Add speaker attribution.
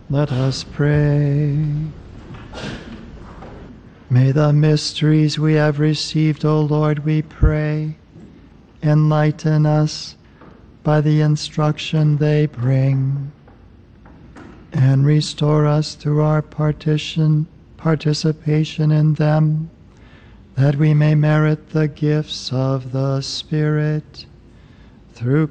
Speaker 1: Let us pray. May the mysteries we have received, O Lord, we pray, enlighten us by the instruction they bring, and restore us through our participation in them, that we may merit the gifts of the Spirit. Through